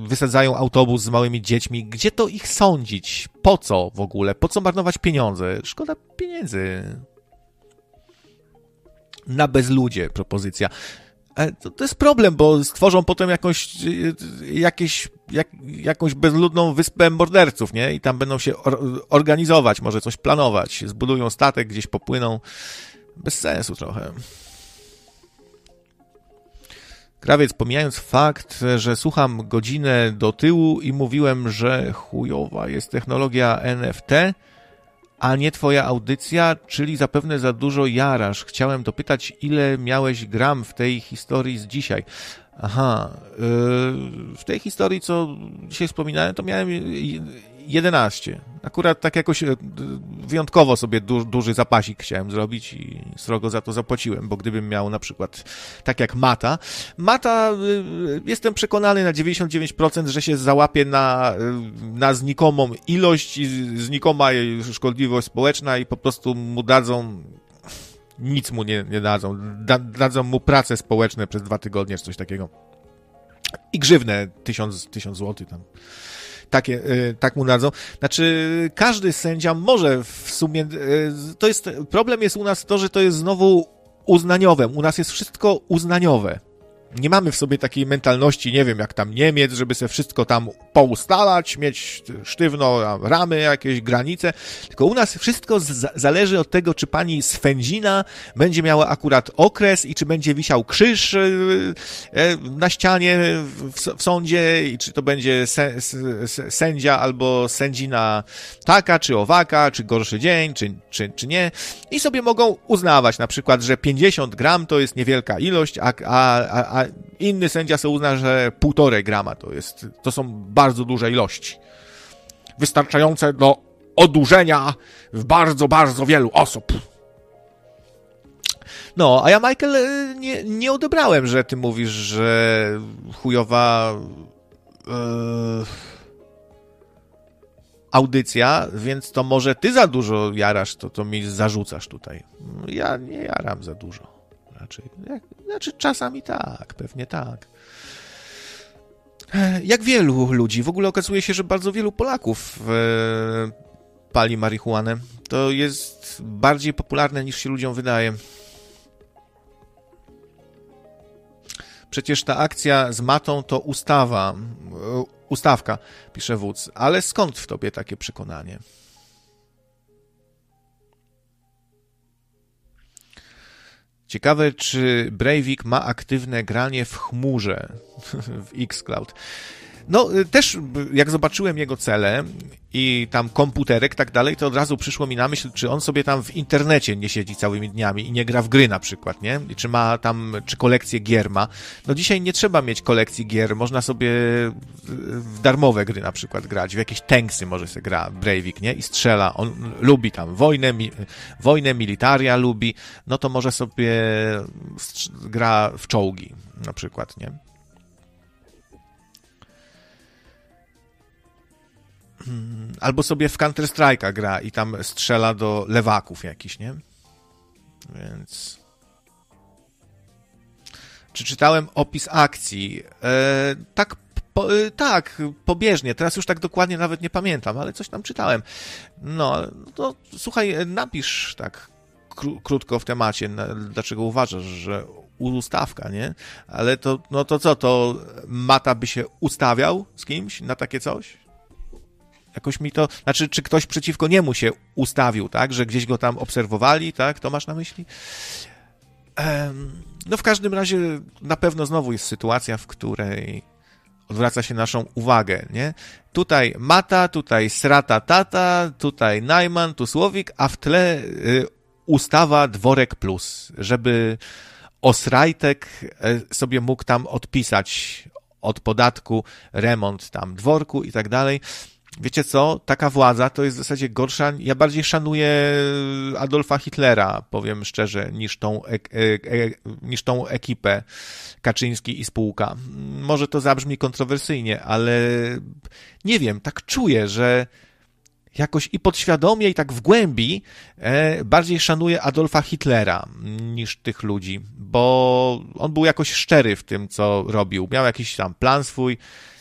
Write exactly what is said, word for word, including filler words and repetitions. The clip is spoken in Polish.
wysadzają autobus z małymi dziećmi. Gdzie to ich sądzić? Po co w ogóle? Po co marnować pieniądze? Szkoda pieniędzy. Na bezludzie propozycja. To, to jest problem, bo stworzą potem jakąś, jakieś, jak, jakąś bezludną wyspę morderców, nie? I tam będą się or, organizować, może coś planować. Zbudują statek, gdzieś popłyną. Bez sensu trochę. Krawiec, pomijając fakt, że słucham godzinę do tyłu i mówiłem, że chujowa jest technologia N F T, a nie twoja audycja, czyli zapewne za dużo jarasz. Chciałem dopytać, ile miałeś gram w tej historii z dzisiaj? Aha, yy, w tej historii, co dzisiaj wspominałem, to miałem jedenaście. Akurat tak jakoś wyjątkowo sobie du- duży zapasik chciałem zrobić i srogo za to zapłaciłem, bo gdybym miał na przykład tak jak Mata, Mata yy, jestem przekonany na dziewięćdziesiąt dziewięć procent, że się załapie na, yy, na znikomą ilość i znikoma jej szkodliwość społeczna i po prostu mu dadzą, nic mu nie, nie dadzą, da, dadzą mu prace społeczne przez dwa tygodnie czy coś takiego. I grzywnę tysiąc, tysiąc złotych tam. Takie, yy, tak mu dadzą. Znaczy, każdy sędzia może w sumie, yy, to jest, problem jest u nas to, że to jest znowu uznaniowe. U nas jest wszystko uznaniowe. Nie mamy w sobie takiej mentalności, nie wiem, jak tam Niemiec, żeby sobie wszystko tam poustalać, mieć sztywno ramy, jakieś granice, tylko u nas wszystko z- zależy od tego, czy pani swędzina będzie miała akurat okres i czy będzie wisiał krzyż yy, yy, na ścianie w, w sądzie i czy to będzie se, se, sędzia albo sędzina taka, czy owaka, czy gorszy dzień, czy, czy, czy nie. I sobie mogą uznawać na przykład, że pięćdziesiąt gram to jest niewielka ilość, a, a, a a inny sędzia sobie uzna, że półtorej grama to jest, to są bardzo duże ilości. Wystarczające do odurzenia w bardzo, bardzo wielu osób. No, a ja, Michael, nie, nie odebrałem, że ty mówisz, że chujowa yy, audycja, więc to może ty za dużo jarasz, to, to mi zarzucasz tutaj. Ja nie jaram za dużo. Raczej, jak, znaczy czasami tak, pewnie tak. Jak wielu ludzi, w ogóle okazuje się, że bardzo wielu Polaków e, pali marihuanę. To jest bardziej popularne niż się ludziom wydaje. Przecież ta akcja z Matą to ustawa, ustawka, pisze wódz. Ale skąd w tobie takie przekonanie? Ciekawe, czy Breivik ma aktywne granie w chmurze w Xcloud. No, też jak zobaczyłem jego cele i tam komputerek tak dalej, to od razu przyszło mi na myśl, czy on sobie tam w internecie nie siedzi całymi dniami i nie gra w gry na przykład, nie? I czy ma tam, czy kolekcję gier ma. No dzisiaj nie trzeba mieć kolekcji gier, można sobie w darmowe gry na przykład grać, w jakieś tanksy może sobie gra Breivik, nie? I strzela, on lubi tam wojnę, mi, wojnę, militaria lubi, no to może sobie gra w czołgi na przykład, nie? Albo sobie w Counter-Strike'a gra i tam strzela do lewaków jakiś, nie? Więc... Czy czytałem opis akcji? E, tak, po, e, tak, pobieżnie. Teraz już tak dokładnie nawet nie pamiętam, ale coś tam czytałem. No, to słuchaj, napisz tak kró- krótko w temacie, na, dlaczego uważasz, że ustawka, nie? Ale to, no to co, to Mata by się ustawiał z kimś na takie coś? Jakoś mi to, znaczy, czy ktoś przeciwko niemu się ustawił, tak, że gdzieś go tam obserwowali, tak, to masz na myśli? Um, no w każdym razie na pewno znowu jest sytuacja, w której odwraca się naszą uwagę, nie? Tutaj Mata, tutaj Srata Tata, tutaj Najman, tu Słowik, a w tle y, ustawa Dworek Plus, żeby Osrajtek y, sobie mógł tam odpisać od podatku remont tam dworku i tak dalej. Wiecie co? Taka władza to jest w zasadzie gorsza. Ja bardziej szanuję Adolfa Hitlera, powiem szczerze, niż tą, e, e, niż tą ekipę Kaczyński i spółka. Może to zabrzmi kontrowersyjnie, ale nie wiem, tak czuję, że jakoś i podświadomie, i tak w głębi e, bardziej szanuję Adolfa Hitlera niż tych ludzi, bo on był jakoś szczery w tym, co robił. Miał jakiś tam plan swój